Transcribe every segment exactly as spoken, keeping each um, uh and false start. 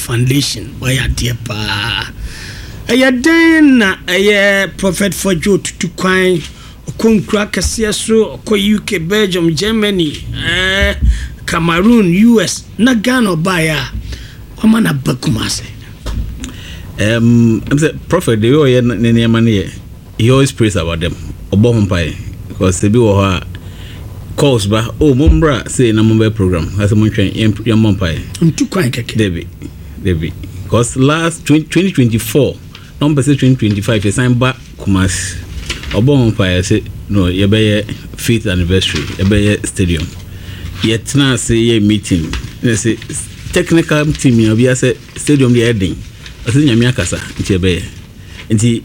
foundation why adeɛ pa ɛyɛ den na ɛyɛ prophet for Joe to kwan okonkura kɛseɛ so ɔkɔ U K Belgium Germany eh Cameroon U S na Ghana baya ɔma na bakumase um I'm say prophet the way ne ne man here he always prays about them obo humpai because they be wo ha calls ba oh mombra say na momba program as mo twen yam mompai ntu kwan keke Debbie Debbie because last twenty twenty-four number say twenty twenty-five you sign back Kumasi obo humpai say no ye be fifth anniversary ye be stadium yet na say ye meeting they say technical team you be say stadium the heading asi nyame akasa nti be nti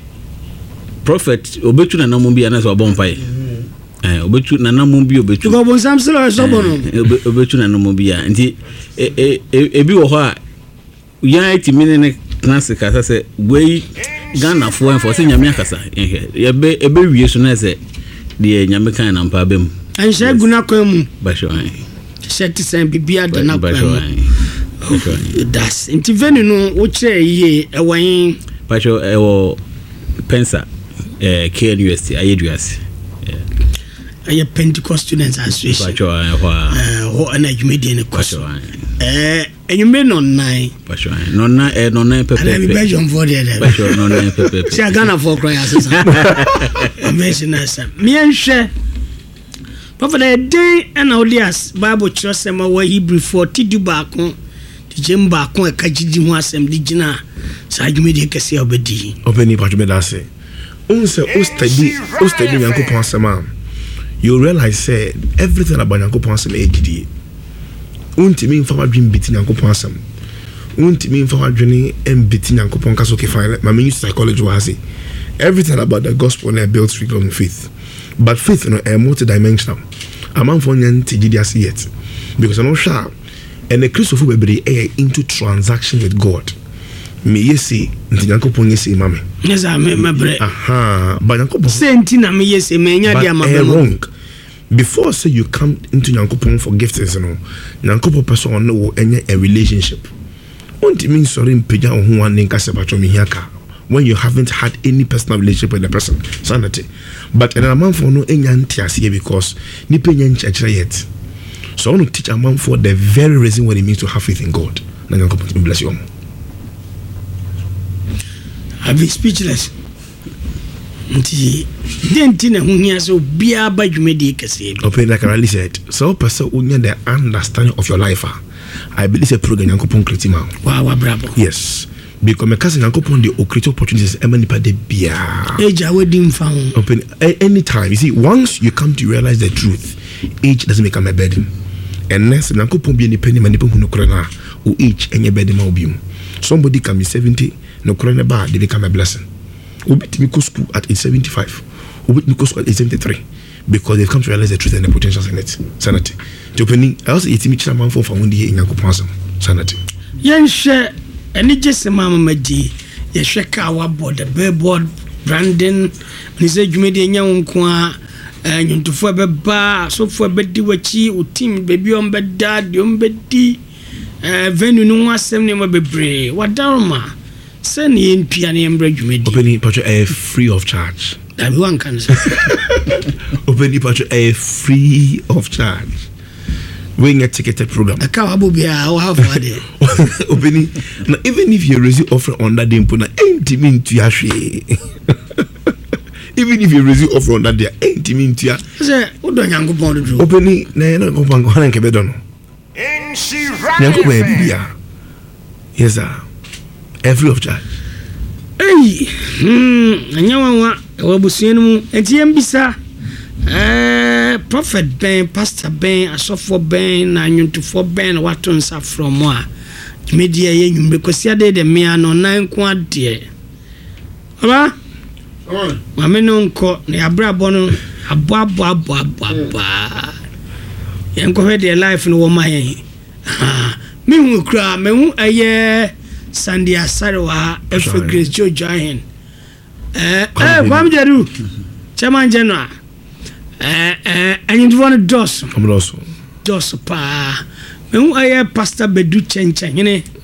prophet obetu na namu bi anaso abompai eh obetu na namu bi obetu go bon samselo so bono obetu na namu bi ya nti e e bi wo ho a ya ti mine ne classic kasa se wey Ghana fo enfo si nyame akasa ye be ebe wie so na se de nyame kan na mpa bem anhye guna kwa mu ba sho an set sen bibia de na kwa mu das nti venu no wo kire ye ewan ba sho e wo pensa eh K N U S T ayeduase aye Pentecost Students Association ba sho an ho eh ho ana jumedi ne kwa eh enyume no nine ba sho an no na eh no na pepe pepe Belgium for there ba sho no na pepe si Ghana for cry asesa mention asa me enhwe Prophet day and Audias Bible church sema wa Hebrew forty du baako tijem baako e kagidi ho asem di gina sa adwuma de kese obedi obeni patwe da se unse o study o study Yankopon asema you realize say everything about Yankopon asema e gidi untimi mfa wadwen biti Yankopon asem untimi mfa wadwen em biti Yankopon kaso ke fine ma me psychology wa say everything about the gospel na built strictly on faith. But faith, you know, is multi-dimensional. A man for nyan tijidias yet, because I'm not sure. And the Christopher be into transaction with God. Me yesi, nti Yankopon yesi mame. Yes, I me bre. Aha, but Yankopon. Senti na me yesi me nya dia mame. Wrong. Before say you come into Yankopon for gifts, you know, Yankopon person no any a relationship. Won't mean sorry mpeja ho wan nka se bacho me hiaka. When you haven't had any personal relationship with the person, sanity. But in a man for no any here because ni penyan church yet. So I want to teach a man for the very reason what it means to have faith in God. Na God bless you. I be speechless. Nti denti na hunya so bia ba dwumedi kase. Open like I really said. So person unya the understanding of your life. I believe a program Yankopon create man. Wow, bravo. Yes. Because my cousin Yankopon the create opportunities emanipa de bia. Age wedding found. Open anytime. You see, once you come to realize the truth, age doesn't become a burden. And next Yankopon be any penny manipa who no krana or age any burden ma obium. Somebody can be seventy, no krana ba they become a blessing. Obi to go school at age seventy-five. Obi to go school at age seventy-three. Because they've come to realize the truth and the potentials in it. Sanity. To opening, I also eat me chairman for for one day in Yankopon. Sanity. Yen share any just a mama madi. Ye shake our board, the billboard branding. Ni say jumedi nya unkwa. Nyuntu fo beba, so fo bedi wachi, u team baby on beda, di on bedi. Venue no wasem ne mabebre. Wadaroma. Send in piano and bread jumedi. Opening patch a free of charge. Everyone can say. Open patch a free of charge. When a ticketed program. A cow will be our half a day. Opening now, even if you receive offer on that day, put ain't mean to yashi. Even if you receive offer on that day, ain't mean to ya. Say, what do you go on to do? Opening, no, no, go on, go on, Quebedono. And she ran. Yes, sir. A free of charge. Hey, hmm, anyawa wa busuenu enti embisa eh prophet ben pastor ben asofo ben na nyuntufo ben wato nsa from a media ye nyumbe kosia de de me ano nan ko ade aba oh ma me no nko na abrabo no abo abo abo abo yen ko he de life no wo ma yen ha me hu kra me hu aye Sandy Asarwa Efe Grace Joe Join eh eh kwam jeru chairman general eh eh anyi do dos come dos dos pa me hu aye pastor Bedu Chencha hene